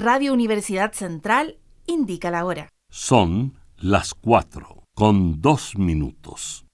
Radio Universidad Central indica la hora. Son las 4:02.